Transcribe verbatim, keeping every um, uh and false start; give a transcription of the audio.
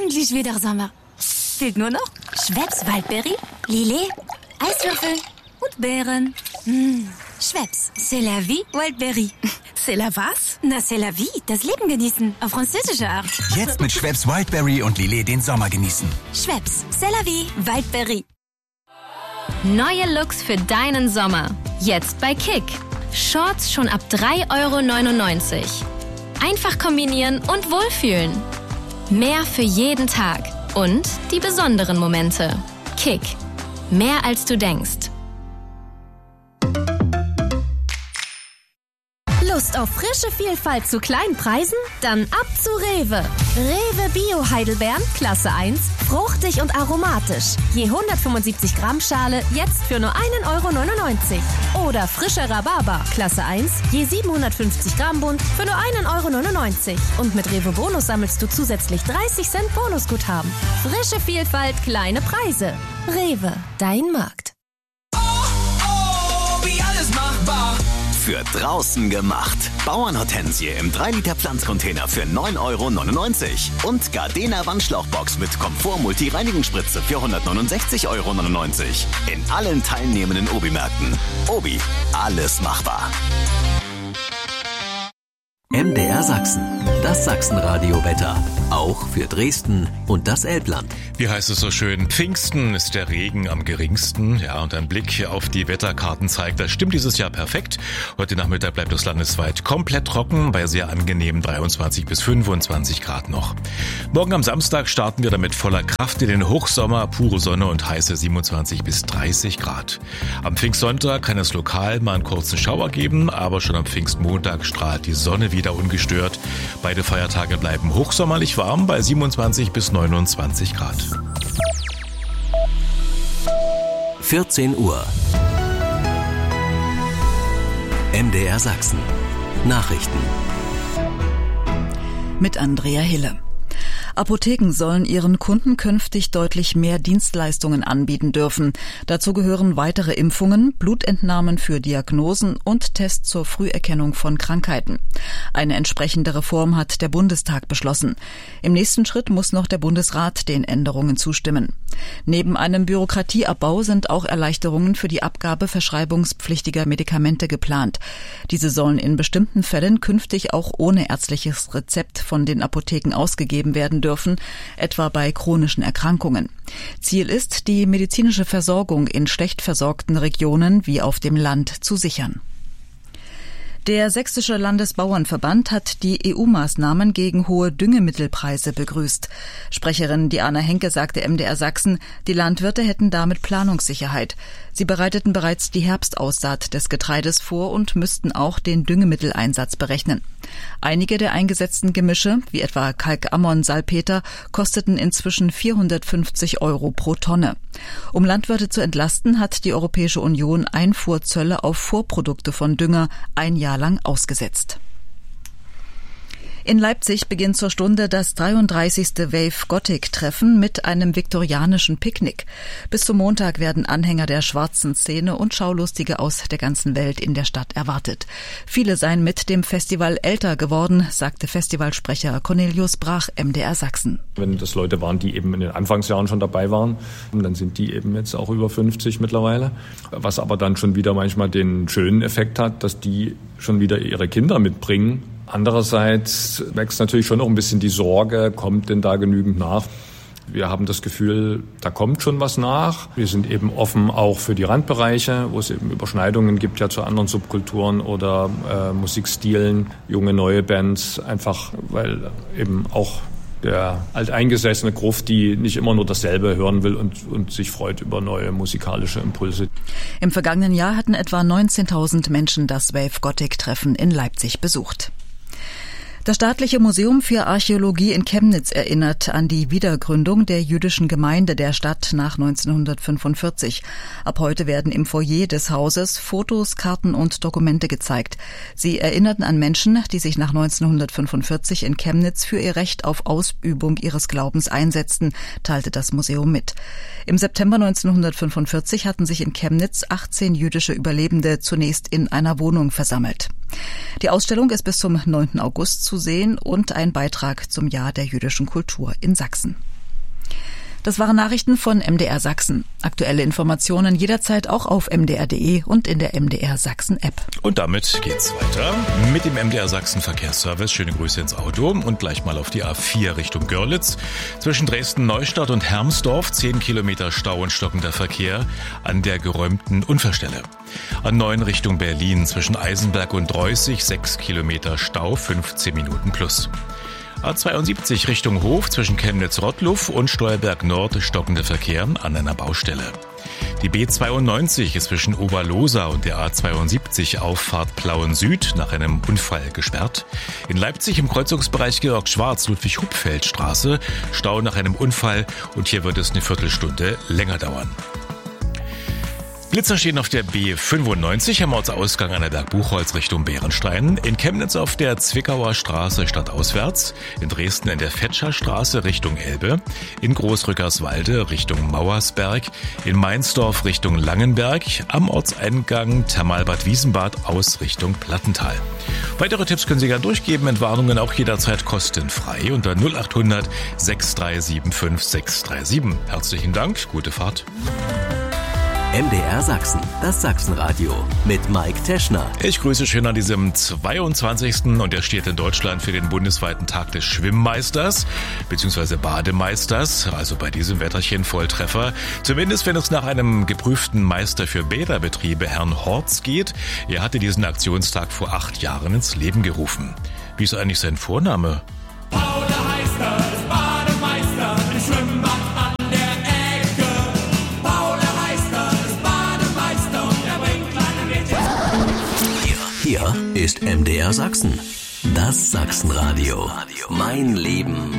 endlich wieder Sommer. Fehlt nur noch Schweppes Waldbeere, Lillet, Eiswürfel und Beeren. Mmh. Schweppes, c'est la vie, Wildberry. C'est la was? Na, c'est la vie, das Leben genießen, auf französische Art. Jetzt mit Schweppes Wildberry und Lillet den Sommer genießen. Schweppes, c'est la vie, Wildberry. Neue Looks für deinen Sommer. Jetzt bei Kick. Shorts schon ab drei Euro neunundneunzig. Einfach kombinieren und wohlfühlen. Mehr für jeden Tag. Und die besonderen Momente. Kick. Mehr als du denkst. Lust auf frische Vielfalt zu kleinen Preisen? Dann ab zu Rewe. Rewe Bio Heidelbeeren, Klasse eins, fruchtig und aromatisch. Je hundertfünfundsiebzig Gramm Schale, jetzt für nur einen Euro neunundneunzig. Oder frischer Rhabarber, Klasse eins, je siebenhundertfünfzig Gramm Bund, für nur einen Euro neunundneunzig. Und mit Rewe Bonus sammelst du zusätzlich dreißig Cent Bonusguthaben. Frische Vielfalt, kleine Preise. Rewe, dein Markt. Oh, oh, wie alles machbar. Für draußen gemacht. Bauernhortensie im drei Liter Pflanzcontainer für neun Euro neunundneunzig. Und Gardena Wandschlauchbox mit Komfort-Multi-Reinigungsspritze für hundertneunundsechzig Euro neunundneunzig. In allen teilnehmenden Obi-Märkten. Obi, alles machbar. M D R Sachsen, das Sachsenradio-Wetter. Auch für Dresden und das Elbland. Wie heißt es so schön? Pfingsten ist der Regen am geringsten. Ja, und ein Blick auf die Wetterkarten zeigt, das stimmt dieses Jahr perfekt. Heute Nachmittag bleibt es landesweit komplett trocken, bei sehr angenehmen dreiundzwanzig bis fünfundzwanzig Grad noch. Morgen am Samstag starten wir damit voller Kraft in den Hochsommer, pure Sonne und heiße siebenundzwanzig bis dreißig Grad. Am Pfingstsonntag kann es lokal mal einen kurzen Schauer geben, aber schon am Pfingstmontag strahlt die Sonne wieder ungestört. Beide Feiertage bleiben hochsommerlich warm bei siebenundzwanzig bis neunundzwanzig Grad. vierzehn Uhr. M D R Sachsen. Nachrichten. Mit Andrea Hille. Apotheken sollen ihren Kunden künftig deutlich mehr Dienstleistungen anbieten dürfen. Dazu gehören weitere Impfungen, Blutentnahmen für Diagnosen und Tests zur Früherkennung von Krankheiten. Eine entsprechende Reform hat der Bundestag beschlossen. Im nächsten Schritt muss noch der Bundesrat den Änderungen zustimmen. Neben einem Bürokratieabbau sind auch Erleichterungen für die Abgabe verschreibungspflichtiger Medikamente geplant. Diese sollen in bestimmten Fällen künftig auch ohne ärztliches Rezept von den Apotheken ausgegeben werden dürfen, etwa bei chronischen Erkrankungen. Ziel ist, die medizinische Versorgung in schlecht versorgten Regionen wie auf dem Land zu sichern. Der Sächsische Landesbauernverband hat die E U-Maßnahmen gegen hohe Düngemittelpreise begrüßt. Sprecherin Diana Henke sagte M D R Sachsen, die Landwirte hätten damit Planungssicherheit. Sie bereiteten bereits die Herbstaussaat des Getreides vor und müssten auch den Düngemitteleinsatz berechnen. Einige der eingesetzten Gemische, wie etwa Kalkammon, Salpeter, kosteten inzwischen vierhundertfünfzig Euro pro Tonne. Um Landwirte zu entlasten, hat die Europäische Union Einfuhrzölle auf Vorprodukte von Dünger ein Jahr lang ausgesetzt. In Leipzig beginnt zur Stunde das dreiunddreißigste Wave Gothic Treffen mit einem viktorianischen Picknick. Bis zum Montag werden Anhänger der schwarzen Szene und Schaulustige aus der ganzen Welt in der Stadt erwartet. Viele seien mit dem Festival älter geworden, sagte Festivalsprecher Cornelius Brach, M D R Sachsen. Wenn das Leute waren, die eben in den Anfangsjahren schon dabei waren, dann sind die eben jetzt auch über fünfzig mittlerweile. Was aber dann schon wieder manchmal den schönen Effekt hat, dass die schon wieder ihre Kinder mitbringen. Andererseits wächst natürlich schon auch ein bisschen die Sorge, kommt denn da genügend nach? Wir haben das Gefühl, da kommt schon was nach. Wir sind eben offen auch für die Randbereiche, wo es eben Überschneidungen gibt ja zu anderen Subkulturen oder äh, Musikstilen, junge, neue Bands, einfach weil eben auch der alteingesessene Gruft, die nicht immer nur dasselbe hören will und, und sich freut über neue musikalische Impulse. Im vergangenen Jahr hatten etwa neunzehntausend Menschen das Wave Gothic Treffen in Leipzig besucht. Das Staatliche Museum für Archäologie in Chemnitz erinnert an die Wiedergründung der jüdischen Gemeinde der Stadt nach neunzehnhundertfünfundvierzig. Ab heute werden im Foyer des Hauses Fotos, Karten und Dokumente gezeigt. Sie erinnerten an Menschen, die sich nach neunzehnhundertfünfundvierzig in Chemnitz für ihr Recht auf Ausübung ihres Glaubens einsetzten, teilte das Museum mit. Im September neunzehnhundertfünfundvierzig hatten sich in Chemnitz achtzehn jüdische Überlebende zunächst in einer Wohnung versammelt. Die Ausstellung ist bis zum neunten August zu sehen und ein Beitrag zum Jahr der jüdischen Kultur in Sachsen. Das waren Nachrichten von M D R Sachsen. Aktuelle Informationen jederzeit auch auf m d r punkt d e und in der M D R Sachsen App. Und damit geht's weiter mit dem M D R Sachsen Verkehrsservice. Schöne Grüße ins Auto und gleich mal auf die A vier Richtung Görlitz. Zwischen Dresden-Neustadt und Hermsdorf zehn Kilometer Stau und stockender Verkehr an der geräumten Unfallstelle. A neun Richtung Berlin zwischen Eisenberg und Dreußig sechs Kilometer Stau, fünfzehn Minuten plus. A zweiundsiebzig Richtung Hof zwischen Chemnitz-Rottluff und Steuerberg Nord stockender Verkehr an einer Baustelle. Die B zweiundneunzig ist zwischen Oberlosa und der A zweiundsiebzig Auffahrt Plauen Süd nach einem Unfall gesperrt. In Leipzig im Kreuzungsbereich Georg-Schwarz-Ludwig-Hupfeld-Straße Stau nach einem Unfall und hier wird es eine Viertelstunde länger dauern. Blitzer stehen auf der B fünfundneunzig am Ortsausgang an der Berg Buchholz Richtung Bärenstein, in Chemnitz auf der Zwickauer Straße stadtauswärts, in Dresden in der Fetscher Straße Richtung Elbe, in Großrückerswalde Richtung Mauersberg, in Mainzdorf Richtung Langenberg, am Ortseingang Thermalbad Wiesenbad aus Richtung Plattental. Weitere Tipps können Sie gerne durchgeben, Entwarnungen auch jederzeit kostenfrei unter null acht hundert sechs drei sieben fünf sechs drei sieben. Herzlichen Dank, gute Fahrt. M D R Sachsen, das Sachsenradio mit Mike Teschner. Ich grüße schön an diesem zweiundzwanzigsten und er steht in Deutschland für den bundesweiten Tag des Schwimmmeisters bzw. Bademeisters, also bei diesem Wetterchen Volltreffer. Zumindest wenn es nach einem geprüften Meister für Bäderbetriebe, Herrn Horz, geht. Er hatte diesen Aktionstag vor acht Jahren ins Leben gerufen. Wie ist eigentlich sein Vorname? Paul heißt er, ist Bademeister im Schwimmbad an der Ecke. Paul heißt er, ist Bademeister und er bringt kleine Mädchen. Hier ist M D R Sachsen, das Sachsenradio. Mein Leben